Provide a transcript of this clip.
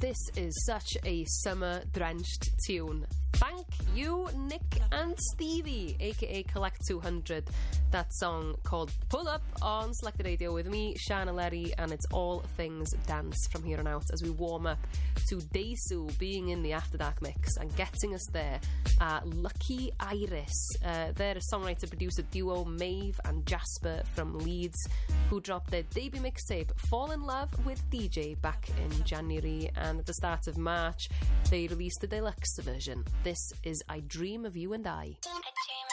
This is such a summer-drenched tune. Thank you, Nick and Stevie, aka Collect 200. That song called Pull Up on Selected Radio with me, Shana Lerry, and it's all things dance from here on out as we warm up to Daisu being in the After Dark mix and getting us there. Lucky Iris. They're a songwriter-producer duo, Maeve and Jasper from Leeds, who dropped their debut mixtape, Fall in Love with DJ, back in January, and at the start of March, they released the deluxe version. This is I Dream of You and I.